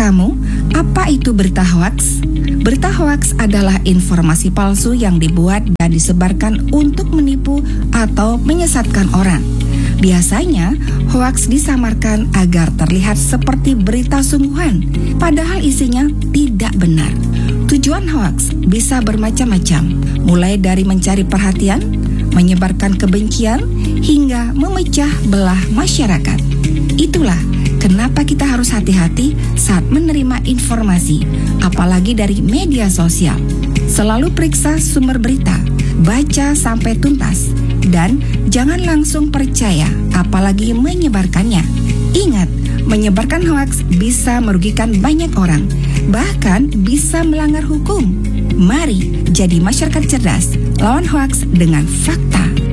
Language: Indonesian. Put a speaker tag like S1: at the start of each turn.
S1: kamu, apa itu berita hoaks? Berita hoaks adalah informasi palsu yang dibuat dan disebarkan untuk menipu atau menyesatkan orang. Biasanya, hoaks disamarkan agar terlihat seperti berita sungguhan, padahal isinya tidak benar. Tujuan hoaks bisa bermacam-macam, mulai dari mencari perhatian, menyebarkan kebencian, hingga memecah belah masyarakat. Itulah kenapa kita harus hati-hati saat menerima informasi, apalagi dari media sosial. Selalu periksa sumber berita, baca sampai tuntas, dan jangan langsung percaya, apalagi menyebarkannya. Ingat, menyebarkan hoaks bisa merugikan banyak orang, bahkan bisa melanggar hukum. Mari jadi masyarakat cerdas, lawan hoaks dengan fakta.